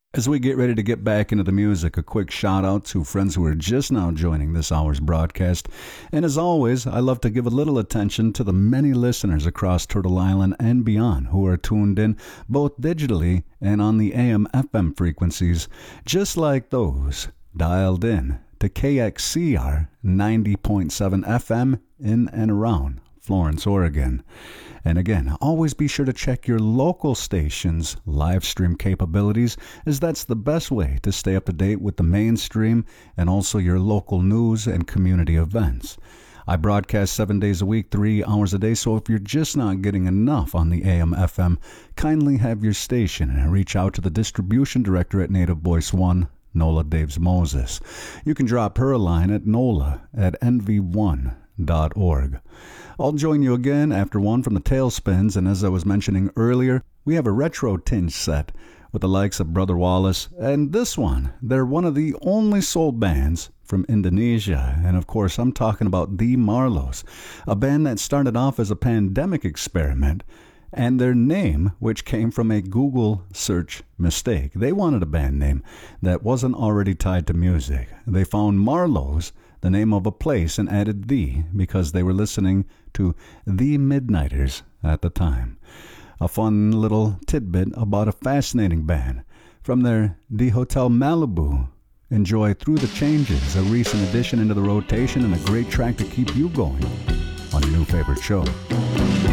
As we get ready to get back into the music, a quick shout out to friends who are just now joining this hour's broadcast. And as always, I love to give a little attention to the many listeners across Turtle Island and beyond who are tuned in both digitally and on the AM/FM frequencies, just like those dialed in to KXCR 90.7 FM in and around Florence, Oregon. And again, always be sure to check your local station's live stream capabilities, as that's the best way to stay up to date with the mainstream and also your local news and community events. I broadcast 7 days a week, 3 hours a day, so if you're just not getting enough on the AM/FM, kindly have your station and reach out to the distribution director at Native Voice One, Nola Daves Moses. You can drop her a line at nola@nv1.org. I'll join you again after one from the Tailspins, and as I was mentioning earlier, we have a retro tinge set with the likes of Brother Wallace, and this one, they're one of the only soul bands from Indonesia, and of course I'm talking about the Marlows, a band that started off as a pandemic experiment, and their name, which came from a Google search mistake. They wanted a band name that wasn't already tied to music. They found Marlows, the name of a place, and added "the" because they were listening to The Midnighters at the time. A fun little tidbit about a fascinating band. From their The Hotel Malibu, enjoy Through the Changes, a recent addition into the rotation and a great track to keep you going on your new favorite show.